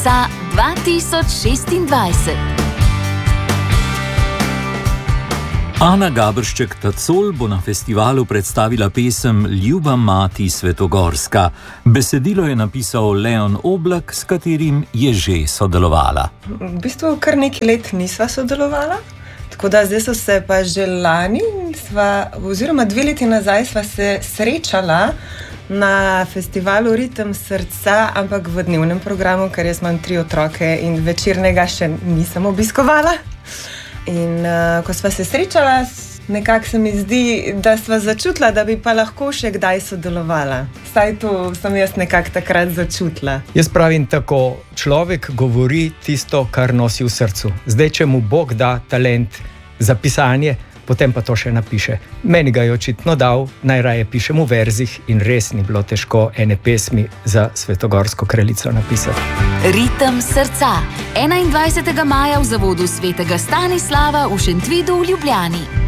srca 2026. Ana Gaberšček-Tacol bo na festivalu predstavila pesem Ljuba mati Svetogorska. Besedilo je napisal Leon Oblak, s katerim je že sodelovala. V bistvu kar nekaj let nisva sodelovala, tako da zdaj so se pa že lani, oziroma 2 leti nazaj sva se srečala na festivalu Ritem srca, ampak v dnevnem programu, ker jaz imam 3 otroke in večernega še nisem obiskovala. In ko sva se srečala, nekako se mi zdi, da sva začutila, da bi pa lahko še kdaj sodelovala. Saj to sem jaz nekako takrat začutila. Jaz pravim tako, človek govori tisto, kar nosi v srcu. Zdaj, če mu Bog da talent za pisanje, potem pa to še napiše. Meni ga je očitno dal, najraje pišem v verzih in res ni bilo težko ene pesmi za Svetogorsko kraljico napisati. Ritem srca. 21. maja v zavodu svetega Stanislava v Šentvidu v Ljubljani.